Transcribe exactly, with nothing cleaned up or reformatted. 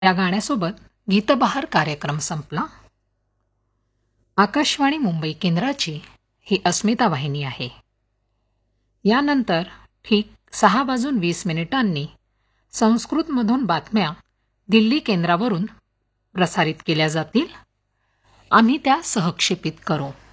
या गाण्यासोबत गीतबहार कार्यक्रम संपला. आकाशवाणी मुंबई केंद्राची ही अस्मिता वाहिनी आहे. यानंतर ठीक सहा वाजून वीस मिनिटांनी संस्कृतमधून बातम्या दिल्ली केंद्रावरून प्रसारित केल्या जातील. आम्ही त्या सहक्षेपित करू.